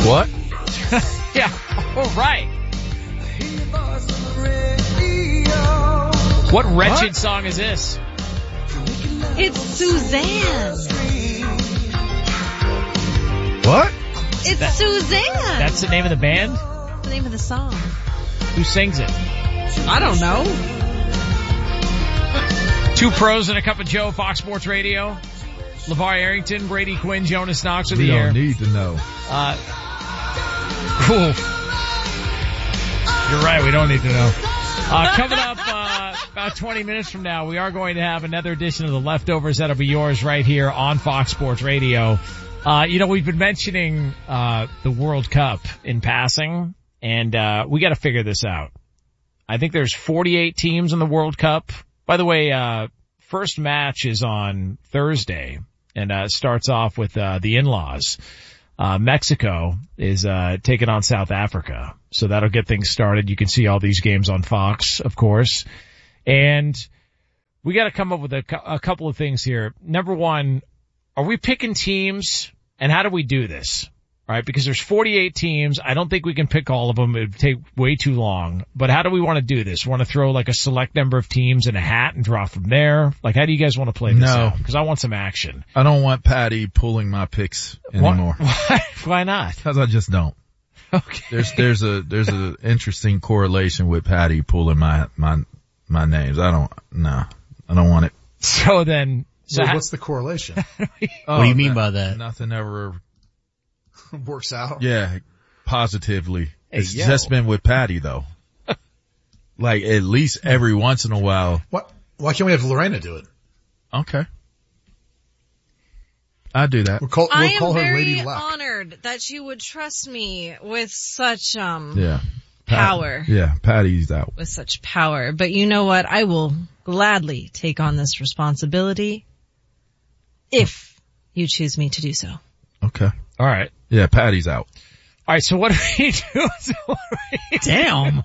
What? Yeah. All right. What wretched song is this? It's Suzanne. What? It's Suzanne. That's the name of the band? the name of the song. Who sings it? I don't know. Two pros and a cup of Joe, Fox Sports Radio. LeVar Arrington, Brady Quinn, Jonas Knox with the air. We don't need to know. Cool. You're right, we don't need to know. Coming up about 20 minutes from now, we are going to have another edition of The Leftovers that'll be yours right here on Fox Sports Radio. We've been mentioning the World Cup in passing, and we got to figure this out. I think there's 48 teams in the World Cup. By the way, first match is on Thursday, and starts off with the in-laws. Mexico is taking on South Africa, so that'll get things started. You can see all these games on Fox, of course. And we got to come up with a couple of things here. Number one, are we picking teams, and how do we do this? All right, because there's 48 teams. I don't think we can pick all of them. It would take way too long. But how do we want to do this? Want to throw like a select number of teams in a hat and draw from there? Like, how do you guys want to play this out? Because I want some action. I don't want Patty pulling my picks anymore. Why not? Because I just don't. Okay. There's a interesting correlation with Patty pulling my names. I don't want it. So then, what's the correlation? What do you mean by that? Nothing ever works out. Yeah, positively. It's just been with Patty though. Like at least every once in a while. What? Why can't we have Lorena do it? Okay. I do that. We'll call I her am Lady very Luck. honored that you would trust me with such Power. Yeah, Patty's out. With such power. But you know what? I will gladly take on this responsibility if you choose me to do so. Okay. All right. Yeah, Patty's out. All right, so what do we do? Damn.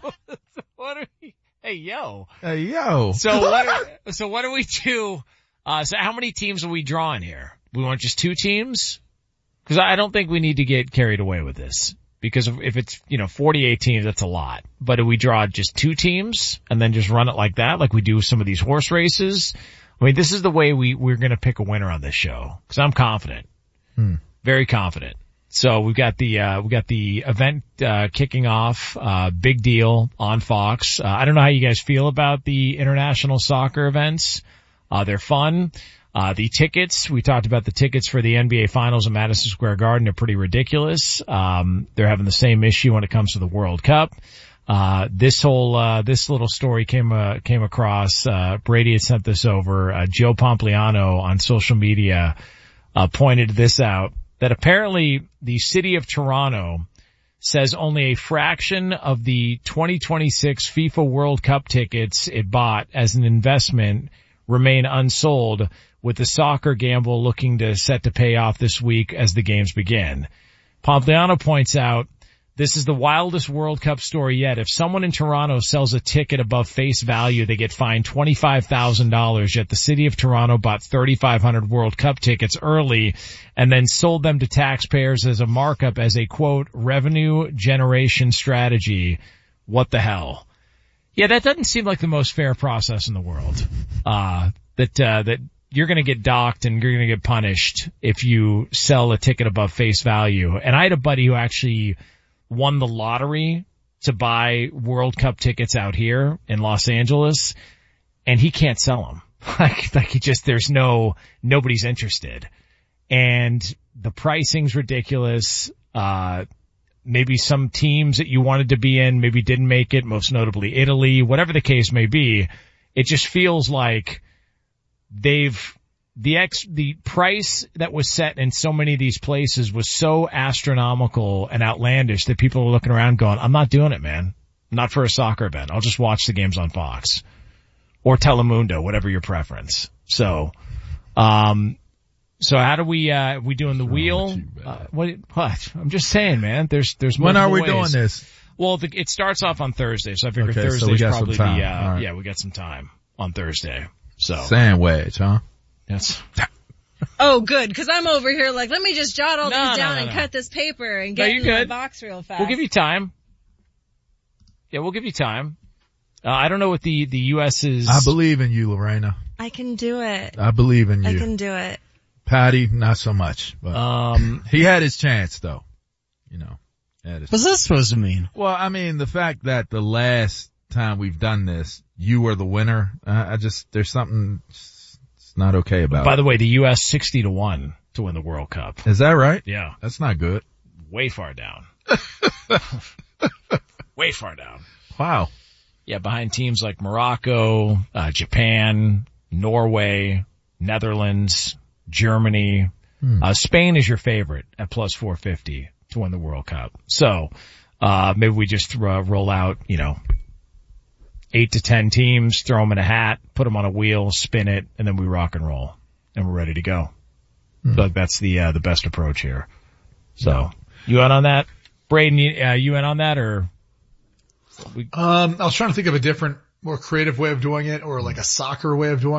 Hey, yo. Hey, yo. So what do we do? So how many teams are we drawing here? We want just two teams? Because I don't think we need to get carried away with this. Because if it's, 48 teams, that's a lot. But if we draw just two teams and then just run it like that, like we do some of these horse races, I mean, this is the way we're going to pick a winner on this show. Because I'm confident. Very confident. So we've got the event kicking off, big deal on Fox. I don't know how you guys feel about the international soccer events. They're fun. The tickets, we talked about the tickets for the NBA Finals in Madison Square Garden are pretty ridiculous. They're having the same issue when it comes to the World Cup. This little story came across, Brady had sent this over, Joe Pompliano on social media, pointed this out, that apparently the city of Toronto says only a fraction of the 2026 FIFA World Cup tickets it bought as an investment remain unsold, with the soccer gamble looking set to pay off this week as the games begin. Pompliano points out, this is the wildest World Cup story yet. If someone in Toronto sells a ticket above face value, they get fined $25,000, yet the city of Toronto bought 3,500 World Cup tickets early and then sold them to taxpayers as a markup as a, quote, revenue generation strategy. What the hell? Yeah, that doesn't seem like the most fair process in the world. That you're going to get docked and you're going to get punished if you sell a ticket above face value. And I had a buddy who actually won the lottery to buy World Cup tickets out here in Los Angeles, and he can't sell them. Nobody's interested. And the pricing's ridiculous. Maybe some teams that you wanted to be in maybe didn't make it, most notably Italy, whatever the case may be. It just feels like the price that was set in so many of these places was so astronomical and outlandish that people are looking around going, I'm not doing it, man. Not for a soccer event. I'll just watch the games on Fox or Telemundo, whatever your preference. So how do we doing the wheel? What? I'm just saying, man, there's when are we ways. doing this? Well, it starts off on Thursday, so I figure okay, Thursday's so we got probably some time. we got some time on Thursday. So sandwich, huh? Yes. Oh, good, because I'm over here like, let me just jot all these down and no. cut this paper and get in the box real fast. We'll give you time. Yeah, we'll give you time. I don't know what the U.S. is. I believe in you, Lorena. I can do it. I believe in you. I can do it. Patty, not so much. But he had his chance, though. You know. What's that supposed to mean? Well, I mean, the fact that the last time we've done this, you were the winner, there's something it's not okay about it. By the way, the U.S. 60-1 to win the World Cup. Is that right? Yeah. That's not good. Way far down. Way far down. Wow. Yeah, behind teams like Morocco, Japan, Norway, Netherlands, Germany. Spain is your favorite at plus 450 to win the World Cup. So, maybe we just roll out, 8 to 10 teams, throw them in a hat, put them on a wheel, spin it, and then we rock and roll. And we're ready to go. So that's the best approach here. So, you in on that? Braden, you in on that or? I was trying to think of a different, more creative way of doing it, or like a soccer way of doing